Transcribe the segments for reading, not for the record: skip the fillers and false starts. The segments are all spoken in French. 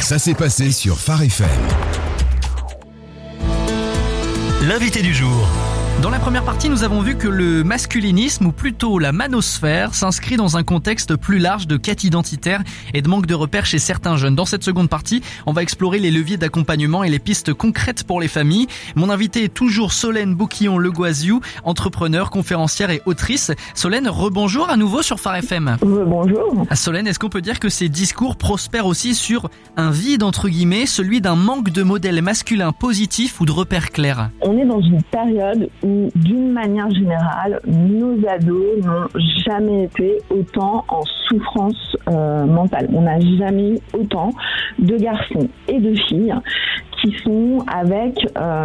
Ça s'est passé sur Phare FM. L'invité du jour. Dans la première partie, nous avons vu que le masculinisme, ou plutôt la manosphère, s'inscrit dans un contexte plus large de quête identitaire et de manque de repères chez certains jeunes. Dans cette seconde partie, on va explorer les leviers d'accompagnement et les pistes concrètes pour les familles. Mon invité est toujours Solène Bouquillon-Legoisiou, entrepreneure, conférencière et autrice. Solène, rebonjour à nouveau sur Phare FM. Bonjour. Solène, est-ce qu'on peut dire que ces discours prospèrent aussi sur un vide, entre guillemets, celui d'un manque de modèles masculins positifs ou de repères clairs? On est dans une période où, d'une manière générale, nos ados n'ont jamais été autant en souffrance mentale. On n'a jamais eu autant de garçons et de filles qui sont avec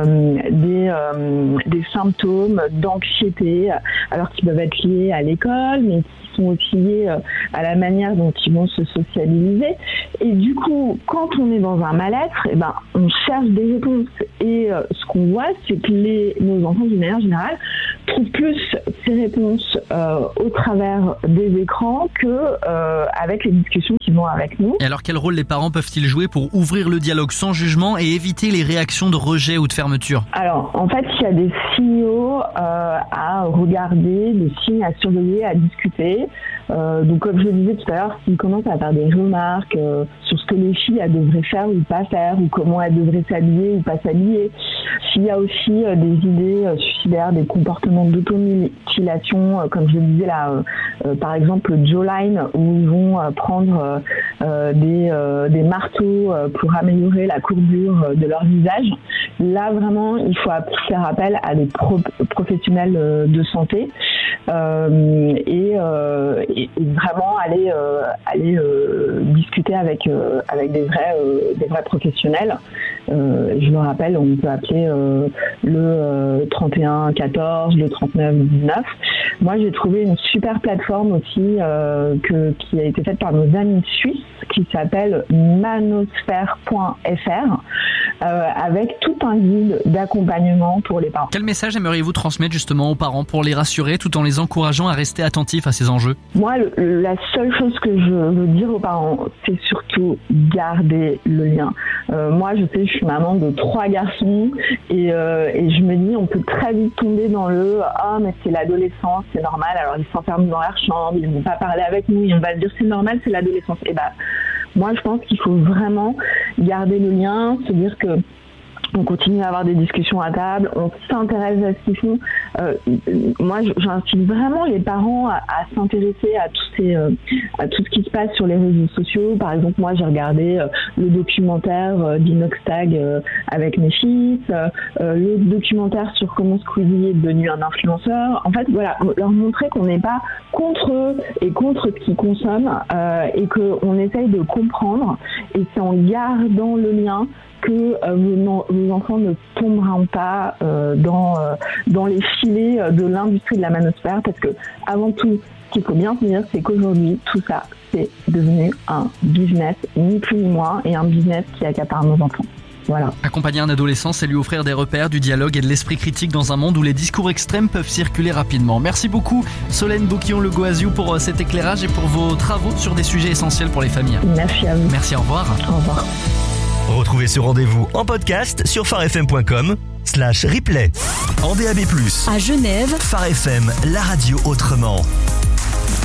des symptômes d'anxiété, alors qu'ils peuvent être liés à l'école, mais qui sont aussi liés à la manière dont ils vont se sociabiliser. Et du coup, quand on est dans un mal-être, on cherche des réponses. Et ce qu'on voit, c'est que nos enfants, d'une manière générale, trouvent plus ces réponses au travers des écrans que avec les discussions qui vont avec nous. Et alors, quel rôle les parents peuvent-ils jouer pour ouvrir le dialogue sans jugement et éviter les réactions de rejet ou de fermeture? Alors, en fait, il y a des signaux à regarder, des signes à surveiller, à discuter. Donc, comme je le disais tout à l'heure, s'ils commencent à faire des remarques sur ce que les filles elles devraient faire ou pas faire, ou comment elles devraient s'habiller ou pas s'habiller, s'il y a aussi des idées suicidaires, des comportements d'automutilation, comme je le disais là, par exemple Jawline, où ils vont prendre des marteaux pour améliorer la courbure de leur visage. Là, vraiment, il faut faire appel à des professionnels de santé et vraiment aller discuter avec des vrais professionnels. Je me rappelle, on peut appeler le 31 14, le 39 19. Moi, j'ai trouvé une super plateforme aussi qui a été faite par nos amis suisses, qui s'appelle manosphère.fr, avec tout un guide d'accompagnement pour les parents. Quel message aimeriez-vous transmettre justement aux parents pour les rassurer tout en les encourageant à rester attentifs à ces enjeux? Moi, la seule chose que je veux dire aux parents, c'est surtout garder le lien. Moi, je sais, je suis maman de 3 garçons et je me dis, on peut très vite tomber dans le « Ah, mais c'est l'adolescence, c'est normal, alors ils s'enferment dans leur chambre, ils ne vont pas parler avec nous, et on va se dire c'est normal, c'est l'adolescence ». Et moi, je pense qu'il faut vraiment garder le lien, se dire que on continue à avoir des discussions à table, on s'intéresse à ce qu'ils font. Moi, j'incite vraiment les parents à s'intéresser à tout ce qui se passe sur les réseaux sociaux. Par exemple, moi, j'ai regardé le documentaire d'Inoxtag avec mes fils, le documentaire sur comment Squeezie est devenu un influenceur. En fait, voilà, leur montrer qu'on n'est pas contre eux et contre ce qu'ils consomment et qu'on essaye de comprendre. Et c'est en gardant le lien que vos enfants ne tomberont pas dans les filets de l'industrie de la manosphère, parce que avant tout, ce qu'il faut bien se dire, c'est qu'aujourd'hui, tout ça, c'est devenu un business, ni plus ni moins, et un business qui accapare nos enfants. Voilà. Accompagner un adolescent, c'est lui offrir des repères, du dialogue et de l'esprit critique dans un monde où les discours extrêmes peuvent circuler rapidement. Merci beaucoup Solène Bouquillon-Legoisiou pour cet éclairage et pour vos travaux sur des sujets essentiels pour les familles. Merci à vous. Merci, au revoir. Au revoir. Retrouvez ce rendez-vous en podcast sur pharefm.com/replay. En DAB+, à Genève, Phare FM, la radio autrement.